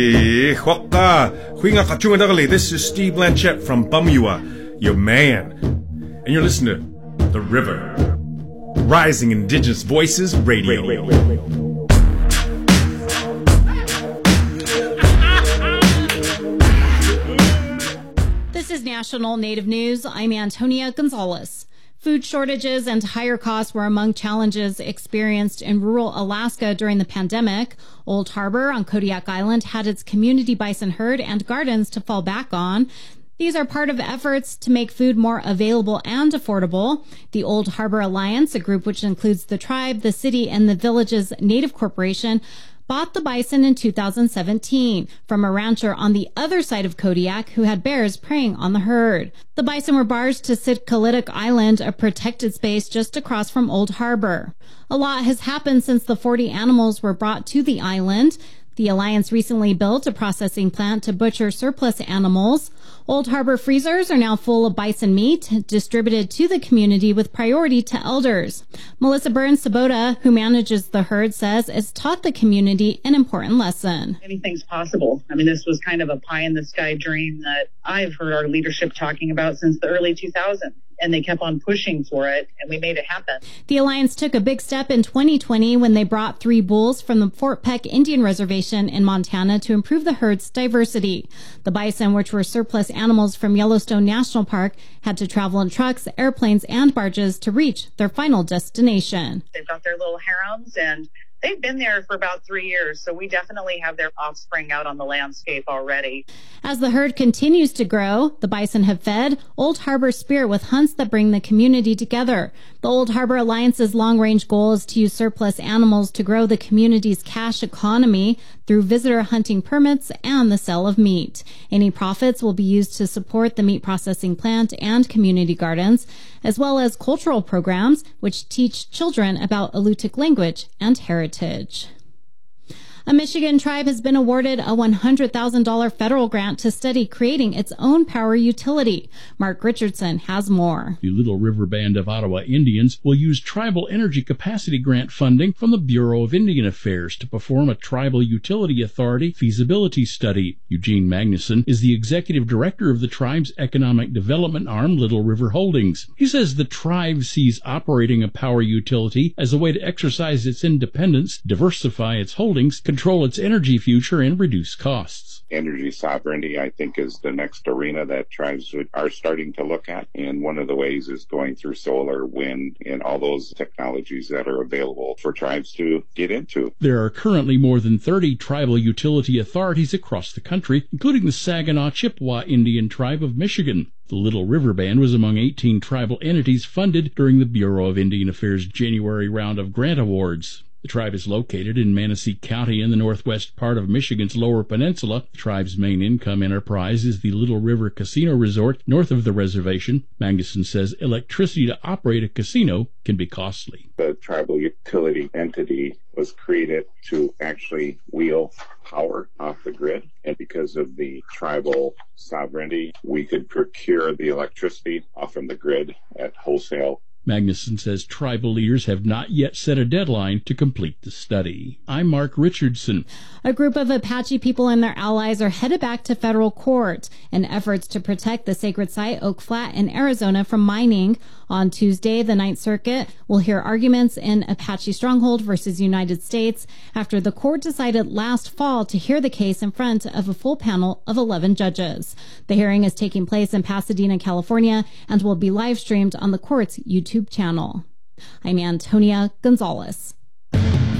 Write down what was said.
This is Steve Blanchett from Bumua, your man. And you're listening to The River. Rising Indigenous Voices Radio. This is National Native News. I'm Antonia Gonzalez. Food shortages and higher costs were among challenges experienced in rural Alaska during the pandemic. Old Harbor on Kodiak Island had its community bison herd and gardens to fall back on. These are part of efforts to make food more available and affordable. The Old Harbor Alliance, a group which includes the tribe, the city, and the village's native corporation, bought the bison in 2017 from a rancher on the other side of Kodiak who had bears preying on the herd. The bison were barged to Sitkalituk Island, a protected space just across from Old Harbor. A lot has happened since the 40 animals were brought to the island. The Alliance recently built a processing plant to butcher surplus animals. Old Harbor freezers are now full of bison meat, distributed to the community with priority to elders. Melissa Burns-Sabota, who manages the herd, says it's taught the community an important lesson. Anything's possible. I mean, this was kind of a pie-in-the-sky dream that I've heard our leadership talking about since the early 2000s. And they kept on pushing for it, and we made it happen. The Alliance took a big step in 2020 when they brought 3 bulls from the Fort Peck Indian Reservation in Montana to improve the herd's diversity. The bison, which were surplus animals from Yellowstone National Park, had to travel in trucks, airplanes, and barges to reach their final destination. They've got their little harems, and they've been there for about 3 years, so we definitely have their offspring out on the landscape already. As the herd continues to grow, the bison have fed Old Harbor spirit with hunts that bring the community together. The Old Harbor Alliance's long-range goal is to use surplus animals to grow the community's cash economy through visitor hunting permits and the sale of meat. Any profits will be used to support the meat processing plant and community gardens, as well as cultural programs which teach children about Alutiiq language and heritage. A Michigan tribe has been awarded a $100,000 federal grant to study creating its own power utility. Mark Richardson has more. The Little River Band of Ottawa Indians will use Tribal Energy Capacity Grant funding from the Bureau of Indian Affairs to perform a Tribal Utility Authority feasibility study. Eugene Magnuson is the executive director of the tribe's economic development arm, Little River Holdings. He says the tribe sees operating a power utility as a way to exercise its independence, diversify its holdings, control its energy future, and reduce costs. Energy sovereignty, I think, is the next arena that tribes are starting to look at. And one of the ways is going through solar, wind, and all those technologies that are available for tribes to get into. There are currently more than 30 tribal utility authorities across the country, including the Saginaw Chippewa Indian Tribe of Michigan. The Little River Band was among 18 tribal entities funded during the Bureau of Indian Affairs' January round of grant awards. The tribe is located in Manistee County in the northwest part of Michigan's Lower Peninsula. The tribe's main income enterprise is the Little River Casino Resort north of the reservation. Magnuson says electricity to operate a casino can be costly. The tribal utility entity was created to actually wheel power off the grid. And because of the tribal sovereignty, we could procure the electricity off from the grid at wholesale. Magnuson says tribal leaders have not yet set a deadline to complete the study. I'm Mark Richardson. A group of Apache people and their allies are headed back to federal court in efforts to protect the sacred site Oak Flat in Arizona from mining. On Tuesday, the Ninth Circuit will hear arguments in Apache Stronghold versus United States after the court decided last fall to hear the case in front of a full panel of 11 judges. The hearing is taking place in Pasadena, California, and will be live streamed on the court's YouTube channel. I'm Antonia Gonzalez.